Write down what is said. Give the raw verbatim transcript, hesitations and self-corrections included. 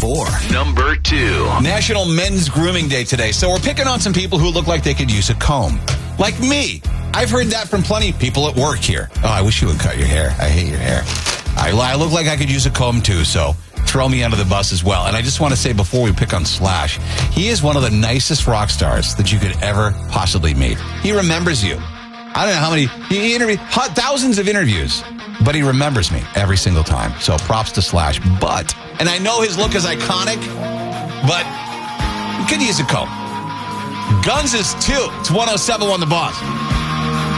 four. Number two. National Men's Grooming Day today. So we're picking on some people who look like they could use a comb. Like me. I've heard that from plenty of people at work here. Oh, I wish you would cut your hair. I hate your hair. I, I look like I could use a comb too, so throw me under the bus as well. And I just want to say before we pick on Slash, he is one of the nicest rock stars that you could ever possibly meet. He remembers you. I don't know how many, he interviewed thousands of interviews, but he remembers me every single time. So props to Slash. But, and I know his look is iconic, but he could use a comb. Guns is two. It's one oh seven on The Boss.